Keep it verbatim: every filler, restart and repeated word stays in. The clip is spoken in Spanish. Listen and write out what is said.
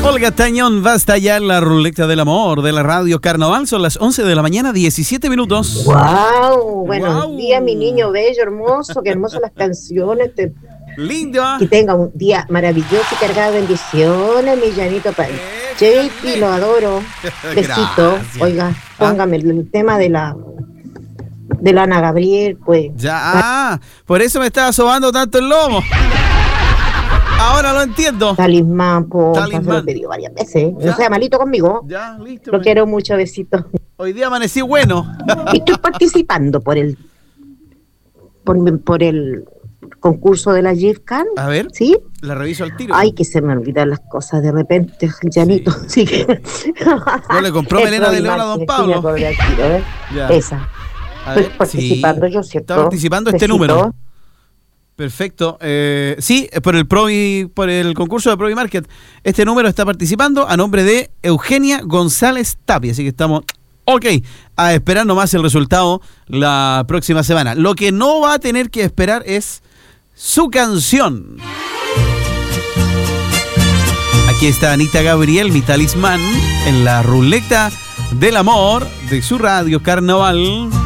Olga Tañón va a estallar la ruleta del amor de la radio Carnaval. Son las once de la mañana, diecisiete minutos. ¡Wow! Buenos Wow. días, mi niño bello, hermoso. Qué hermosas las canciones. Te... Lindo. Que tenga un día maravilloso y cargado de bendiciones, mi llanito Pai. J P, lo adoro. Besito. Gracias. Oiga, póngame el, el tema de la de la Ana Gabriel, pues. Ya, ah, por eso me estaba sobando tanto el lomo. Ahora lo entiendo. Talismán, por se Talismán. lo pedí varias veces. Ya. No sea malito conmigo. Ya, listo. Lo quiero mucho, besito. Hoy día amanecí bueno. Y estoy participando por el por, por el concurso de la GIFCAN. A ver, ¿Sí? la reviso al tiro. Ay, que se me olvidan las cosas de repente, Janito. Sí. No le compró Es Melena de Roy León a don Márquez, Pablo. sí, me acordé al tiro, ¿eh? Ya. Esa. A Estoy ver, participando sí. yo, ¿cierto? Está participando este Besito. número. Perfecto. Eh, sí, por el Provi, por el concurso de Provi Market. Este número está participando a nombre de Eugenia González Tapia. Así que estamos, ok, a esperar nomás el resultado la próxima semana. Lo que no va a tener que esperar es su canción. Aquí está Anita Gabriel, mi talismán, en la ruleta del amor de su radio Carnaval.